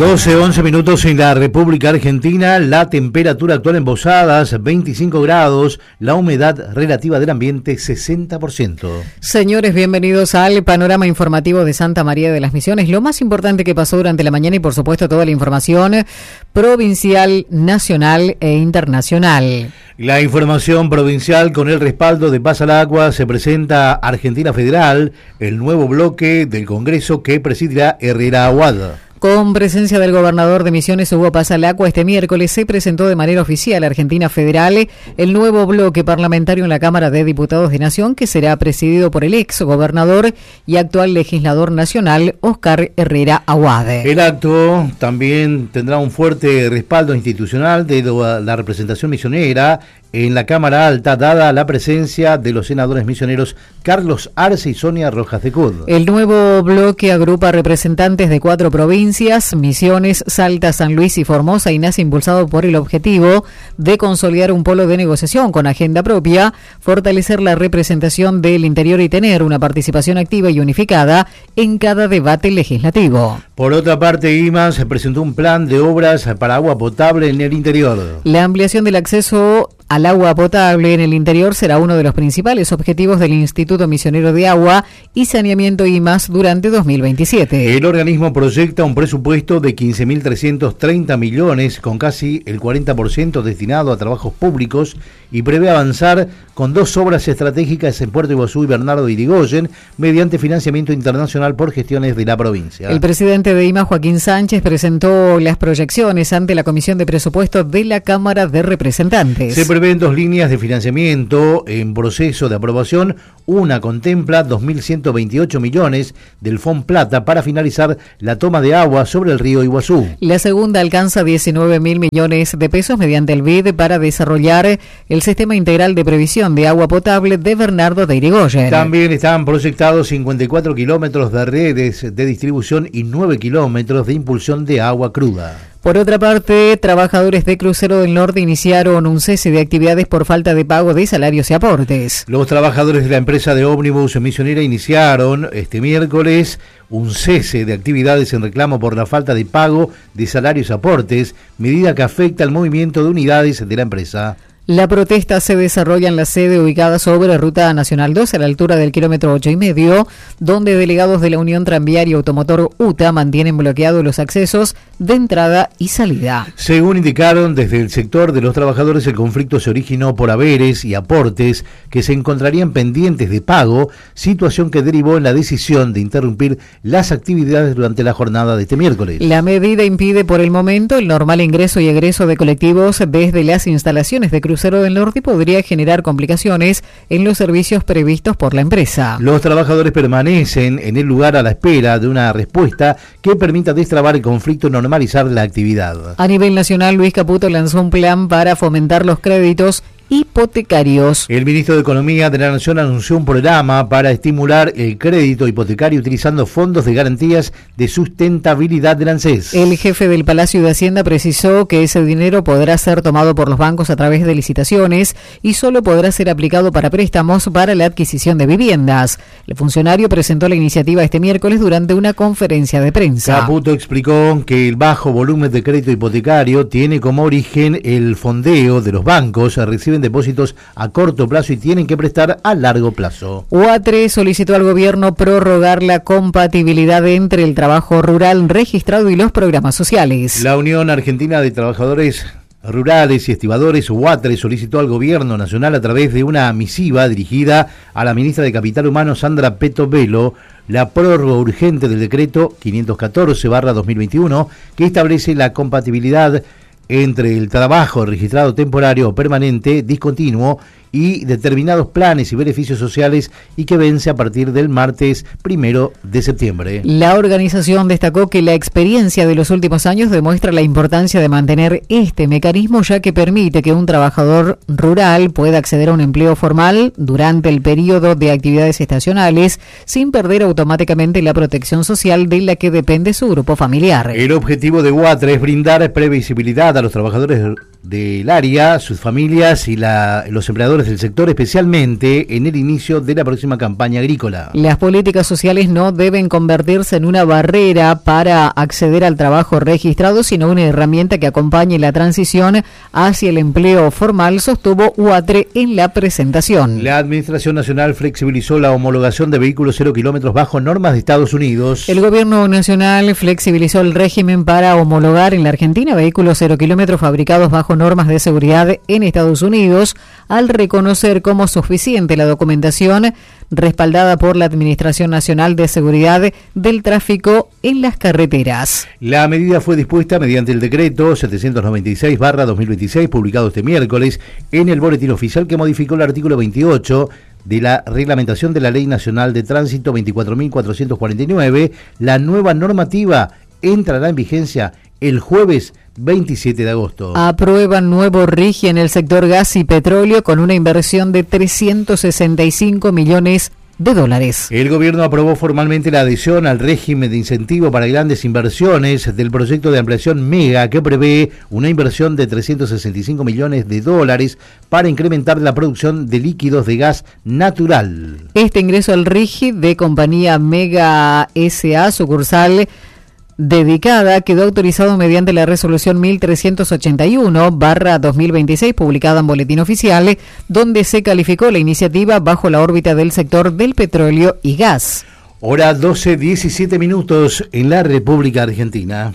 12:11 minutos en la República Argentina. La temperatura actual en Posadas, 25 grados. La humedad relativa del ambiente, 60%. Señores, bienvenidos al panorama informativo de Santa María de las Misiones. Lo más importante que pasó durante la mañana y, por supuesto, toda la información provincial, nacional e internacional. La información provincial con el respaldo de Paz al Agua. Se presenta Argentina Federal, el nuevo bloque del Congreso que presidirá Herrera Aguada. Con presencia del gobernador de Misiones, Hugo Paz al Agua, este miércoles se presentó de manera oficial Argentina Federal, el nuevo bloque parlamentario en la Cámara de Diputados de Nación, que será presidido por el ex gobernador y actual legislador nacional, Oscar Herrera Aguade. El acto también tendrá un fuerte respaldo institucional de la representación misionera en la Cámara Alta, dada la presencia de los senadores misioneros Carlos Arce y Sonia Rojas de Cud. El nuevo bloque agrupa representantes de 4 provincias, Misiones, Salta, San Luis y Formosa, y nace impulsado por el objetivo de consolidar un polo de negociación con agenda propia, fortalecer la representación del interior y tener una participación activa y unificada en cada debate legislativo. Por otra parte, IMAS presentó un plan de obras para agua potable en el interior. La ampliación del acceso al agua potable en el interior será uno de los principales objetivos del Instituto Misionero de Agua y Saneamiento IMAS durante 2027. El organismo proyecta un presupuesto de 15.330 millones, con casi el 40% destinado a trabajos públicos, y prevé avanzar con 2 obras estratégicas en Puerto Iguazú y Bernardo de Irigoyen, mediante financiamiento internacional por gestiones de la provincia. El presidente de IMAS, Joaquín Sánchez, presentó las proyecciones ante la Comisión de Presupuestos de la Cámara de Representantes. Se prevén 2 líneas de financiamiento en proceso de aprobación. Una contempla 2.128 millones del Fond Plata para finalizar la toma de agua sobre el río Iguazú. La segunda alcanza 19.000 millones de pesos mediante el BID para desarrollar el Sistema Integral de Previsión de Agua Potable de Bernardo de Irigoyen. También están proyectados 54 kilómetros de redes de distribución y 9 kilómetros de impulsión de agua cruda. Por otra parte, trabajadores de Crucero del Norte iniciaron un cese de actividades por falta de pago de salarios y aportes. Los trabajadores de la empresa de ómnibus misionera iniciaron este miércoles un cese de actividades en reclamo por la falta de pago de salarios y aportes, medida que afecta al movimiento de unidades de la empresa. La protesta se desarrolla en la sede ubicada sobre Ruta Nacional 2, a la altura del kilómetro 8,5, donde delegados de la Unión Tranviaria Automotor UTA mantienen bloqueados los accesos de entrada y salida. Según indicaron desde el sector de los trabajadores, el conflicto se originó por haberes y aportes que se encontrarían pendientes de pago, situación que derivó en la decisión de interrumpir las actividades durante la jornada de este miércoles. La medida impide por el momento el normal ingreso y egreso de colectivos desde las instalaciones de Crucero del Norte y podría generar complicaciones en los servicios previstos por la empresa. Los trabajadores permanecen en el lugar a la espera de una respuesta que permita destrabar el conflicto y normalizar la actividad. A nivel nacional, Luis Caputo lanzó un plan para fomentar los créditos hipotecarios. El ministro de Economía de la Nación anunció un programa para estimular el crédito hipotecario utilizando fondos de garantías de sustentabilidad del ANSES. El jefe del Palacio de Hacienda precisó que ese dinero podrá ser tomado por los bancos a través de licitaciones y solo podrá ser aplicado para préstamos para la adquisición de viviendas. El funcionario presentó la iniciativa este miércoles durante una conferencia de prensa. Caputo explicó que el bajo volumen de crédito hipotecario tiene como origen el fondeo de los bancos, reciben depósitos a corto plazo y tienen que prestar a largo plazo. UATRE solicitó al gobierno prorrogar la compatibilidad entre el trabajo rural registrado y los programas sociales. La Unión Argentina de Trabajadores Rurales y Estibadores, UATRE, solicitó al gobierno nacional a través de una misiva dirigida a la ministra de Capital Humano, Sandra Petovelo, la prórroga urgente del decreto 514/2021 que establece la compatibilidad entre el trabajo registrado temporario o permanente, discontinuo y determinados planes y beneficios sociales y que vence a partir del martes 1 de septiembre. La organización destacó que la experiencia de los últimos años demuestra la importancia de mantener este mecanismo, ya que permite que un trabajador rural pueda acceder a un empleo formal durante el periodo de actividades estacionales sin perder automáticamente la protección social de la que depende su grupo familiar. El objetivo de UATRE es brindar previsibilidad a los trabajadores del área, sus familias y los empleadores del sector, especialmente en el inicio de la próxima campaña agrícola. Las políticas sociales no deben convertirse en una barrera para acceder al trabajo registrado, sino una herramienta que acompañe la transición hacia el empleo formal, sostuvo Huatre en la presentación. La Administración Nacional flexibilizó la homologación de vehículos 0 kilómetros bajo normas de Estados Unidos. El Gobierno Nacional flexibilizó el régimen para homologar en la Argentina vehículos 0 kilómetros fabricados bajo normas de seguridad en Estados Unidos, al reconocer como suficiente la documentación respaldada por la Administración Nacional de Seguridad del Tráfico en las Carreteras. La medida fue dispuesta mediante el decreto 796/2026, publicado este miércoles en el Boletín Oficial, que modificó el artículo 28 de la reglamentación de la Ley Nacional de Tránsito 24.449. La nueva normativa entrará en vigencia el jueves 27 de agosto. Aprueban nuevo RIGI en el sector gas y petróleo con una inversión de 365 millones de dólares. El gobierno aprobó formalmente la adhesión al régimen de incentivo para grandes inversiones del proyecto de ampliación Mega, que prevé una inversión de 365 millones de dólares para incrementar la producción de líquidos de gas natural. Este ingreso al RIGI de compañía Mega S.A. sucursal dedicada quedó autorizado mediante la resolución 1381/2026, publicada en Boletín Oficial, donde se calificó la iniciativa bajo la órbita del sector del petróleo y gas. Hora 12:17 en la República Argentina.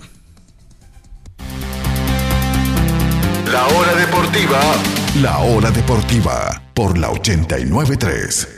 La hora deportiva por la 89.3.